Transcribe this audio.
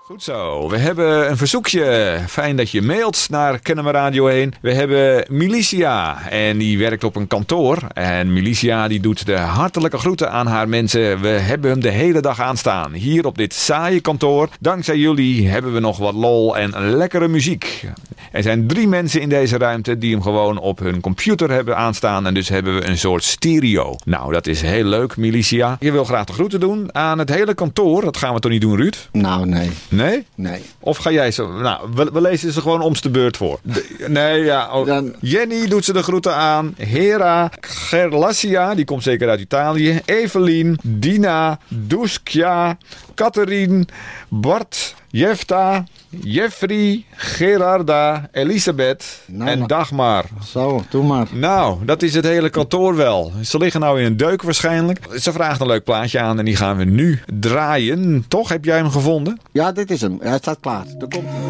Goed zo, we hebben een verzoekje. Fijn dat je mailt naar Kennemer Radio 1. We hebben Milicia en die werkt op een kantoor. En Milicia die doet de hartelijke groeten aan haar mensen. We hebben hem de hele dag aanstaan. Hier op dit saaie kantoor. Dankzij jullie hebben we nog wat lol en lekkere muziek. Er zijn 3 mensen in deze ruimte die hem gewoon op hun computer hebben aanstaan. En dus hebben we een soort stereo. Nou, dat is heel leuk, Milicia. Je wil graag de groeten doen aan het hele kantoor. Dat gaan we toch niet doen, Ruud? Nou, nee. Nee? Nee. Of ga jij zo... Nou, we lezen ze gewoon om's de beurt voor. Nee, ja. Oh. Dan... Jenny doet ze de groeten aan. Hera, Gerlassia, die komt zeker uit Italië. Evelien, Dina, Duskja, Catherine, Bart, Jefta, Jeffrey, Gerarda, Elisabeth en Dagmar. Zo, doe maar. Nou, dat is het hele kantoor wel. Ze liggen nou in een deuk waarschijnlijk. Ze vraagt een leuk plaatje aan en die gaan we nu draaien. Toch? Heb jij hem gevonden? Ja, dit is hem. Hij staat klaar. Er komt...